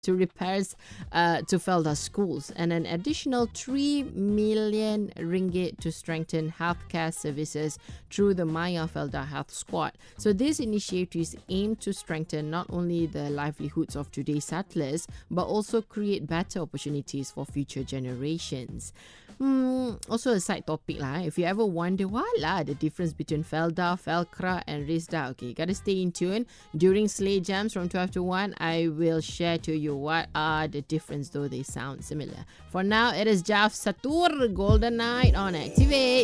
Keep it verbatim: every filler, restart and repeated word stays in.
to repairs uh, to Felda schools and an additional three million ringgit to strengthen healthcare services through the Maya Felda Health Squad. So these initiatives aim to strengthen not only the livelihoods of today's settlers but also create better opportunities for future generations. Hmm, also a side topic lah. If you ever wonder what lah the difference between Felda, Felkra and Rizda, okay, gotta stay in tune. During Slay Jams from twelve to one, I will share to you what are the difference though they sound similar. For now, it is Jaf Satur Golden Night on Activate.